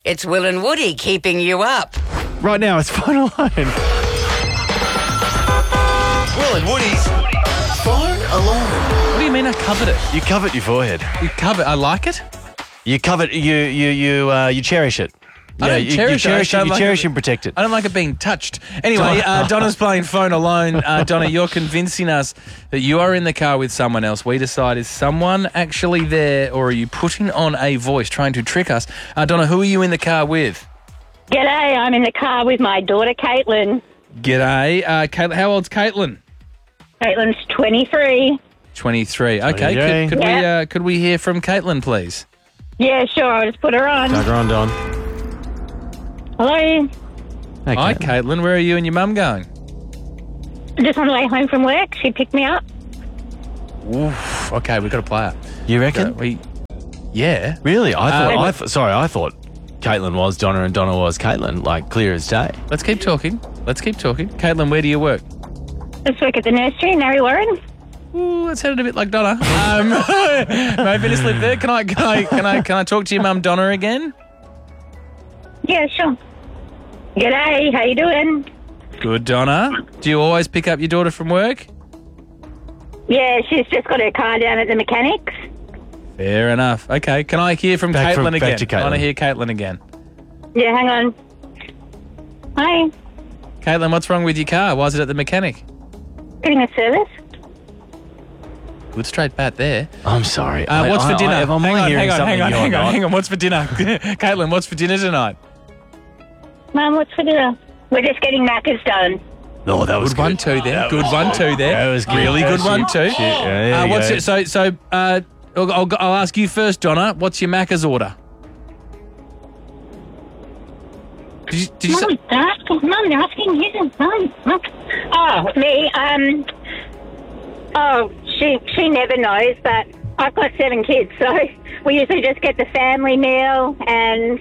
It's Will and Woody keeping you up. Right now, it's Phone Alone. Will and Woody's Phone Alone. What do you mean I covered it? You covered your forehead. You covered. I like it. You covered. You cherish it. I don't cherish it. I You don't like cherish it. and protect it. I don't like it being touched. Anyway, Donna's playing Phone Alone. Donna, you're convincing us that you are in the car with someone else. We decide, is someone actually there, or are you putting on a voice trying to trick us? Donna, who are you in the car with? G'day, I'm in the car with my daughter, Caitlin. G'day. Caitlin, how old's Caitlin? Caitlin's 23. 23. Okay. 23. Could we hear from Caitlin, please? Yeah, sure, I'll just put her on. Tug her on, Don. Hello. Hey, Hi, Caitlin. Caitlin. Where are you and your mum going? Just on the way home from work, she picked me up. Oof. Okay, we've got to play it. You reckon? Yeah. Really? I thought Caitlin was Donna and Donna was Caitlin, like clear as day. Let's keep talking. Caitlin, where do you work? Let's work at the nursery in Narry Warren. Ooh, that sounded a bit like Donna. Maybe just live there. Can I talk to your mum, Donna, again? Yeah, sure. G'day, how you doing? Good, Donna. Do you always pick up your daughter from work? Yeah, she's just got her car down at the mechanics. Fair enough. Okay, can I hear from Back Caitlin again? to Caitlin. I want to hear Caitlin again. Yeah, hang on. Hi. Caitlin, what's wrong with your car? Why is it at the mechanic? Getting a service? Good straight bat there. I'm sorry. What's for dinner? I'm only hearing something you're not. Hang on. What's for dinner? Caitlin, what's for dinner tonight? Mum, what's for dinner? We're just getting Macca's done. Oh, that was Good one too there. Good one too there. That was good. Really good one too. Yeah, What's it? So I'll ask you first, Donna. What's your Macca's order? Did you say? Mum, they're asking you. Mum. Oh, me. Oh, she never knows, but I've got 7 kids, so we usually just get the family meal and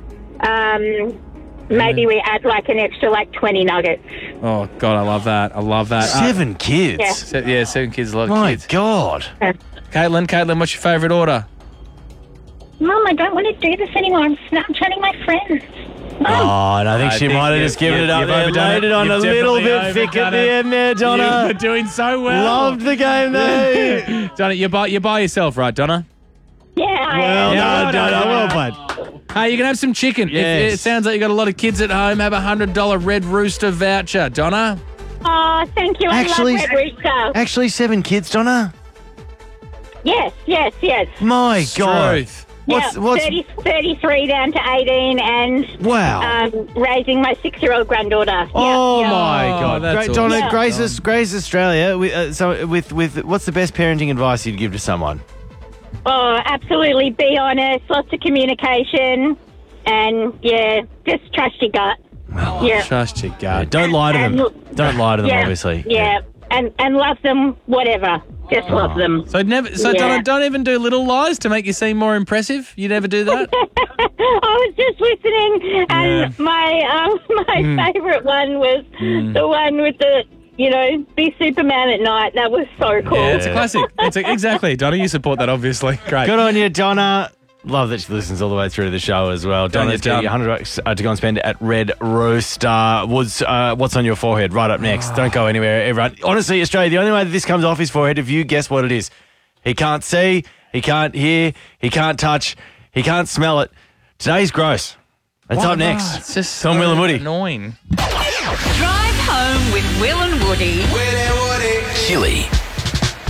maybe we add like an extra 20 nuggets. Oh God, I love that. 7 kids. Yeah. 7 kids, a lot of My kids. God. Caitlin, what's your favourite order? Mum, I don't want to do this anymore. I'm Snapchatting my friends. Mum. Oh, and I think she might have just given it up you've there. overdone Laid it. it on You've a little definitely bit thick at overdone the it. end there, Donna. You're doing so well. Loved the game there. Donna, you're by yourself, right, Donna? Yeah, I Well am. done, well Donna. done. Well played. Hey, you can have some chicken. Yes. It sounds like you got a lot of kids at home. Have a $100 Red Rooster voucher, Donna. Oh, thank you. Actually- I love Red Rooster. Actually, 7 kids, Donna. Yes. My God. Truth. What's 33 down to 18 and wow? raising my 6-year-old granddaughter. Oh Yeah. my Oh, God! that's Great, Donna, awesome. Grace Australia. With what's the best parenting advice you'd give to someone? Oh, absolutely. Be honest. Lots of communication. And, yeah, just trust your gut. Yeah. Trust your gut. Don't lie to them. And- Don't lie to them. Yeah, Obviously. Yeah. And love them, whatever. Just love them. So Yeah. Donna, don't even do little lies to make you seem more impressive. You never do that. I was just listening, and my favourite one was the one with the, be Superman at night. That was so cool. Yeah, it's a classic. Exactly, Donna. You support that, obviously. Great. Good on you, Donna. Love that she listens all the way through to the show as well. Done, Donna's you're getting done. $100 to go and spend at Red Rooster. Woods, what's on your forehead? Right up next. Don't go anywhere, everyone. Honestly, Australia, the only way that this comes off his forehead, if you guess what it is. He can't see, he can't hear, he can't touch, he can't smell it. Today's gross. That's up next. It's just Tom, so Will and Woody. annoying. Drive home with Will and Woody. Will and Woody. Chili.